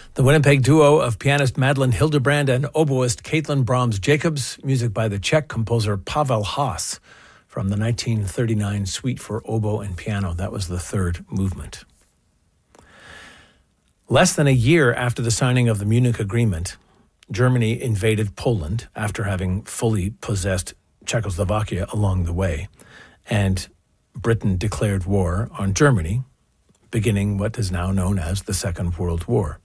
The Winnipeg duo of pianist Madeline Hildebrand and oboist Caitlin Brahms-Jacobs, music by the Czech composer Pavel Haas from the 1939 Suite for Oboe and Piano. That was the third movement. Less than a year after the signing of the Munich Agreement, Germany invaded Poland after having fully possessed Czechoslovakia along the way, and Britain declared war on Germany, beginning what is now known as the Second World War.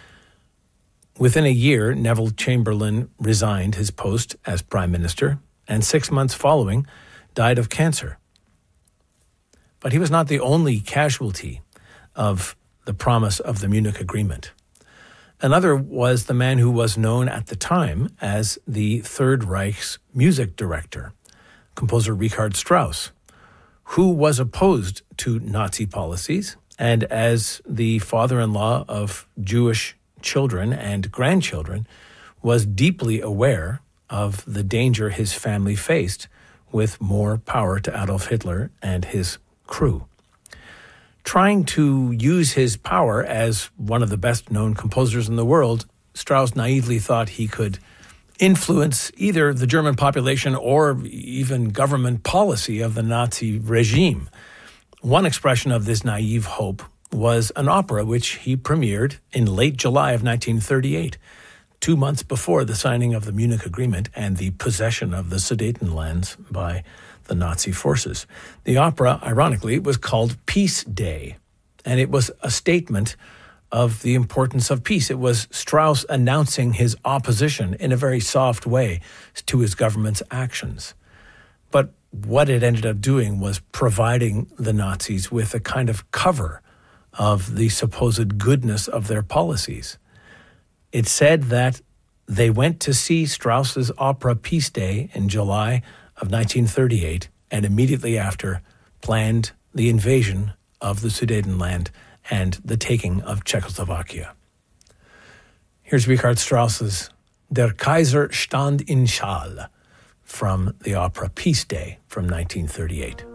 Within a year, Neville Chamberlain resigned his post as Prime Minister, and 6 months following, died of cancer. But he was not the only casualty of the promise of the Munich Agreement. Another was the man who was known at the time as the Third Reich's music director, composer Richard Strauss, who was opposed to Nazi policies, and as the father-in-law of Jewish children and grandchildren, was deeply aware of the danger his family faced with more power to Adolf Hitler and his crew. Trying to use his power as one of the best-known composers in the world, Strauss naively thought he could influence either the German population or even government policy of the Nazi regime. One expression of this naive hope was an opera which he premiered in late July of 1938, 2 months before the signing of the Munich Agreement and the possession of the Sudetenlands by the Nazi forces. The opera, ironically, was called Peace Day, and it was a statement of the importance of peace. It was Strauss announcing his opposition in a very soft way to his government's actions. But what it ended up doing was providing the Nazis with a kind of cover of the supposed goodness of their policies. It said that they went to see Strauss's opera Peace Day in July of 1938 and immediately after planned the invasion of the Sudetenland and the taking of Czechoslovakia. Here's Richard Strauss's Der Kaiser stand in Schal from the opera Peace Day from 1938.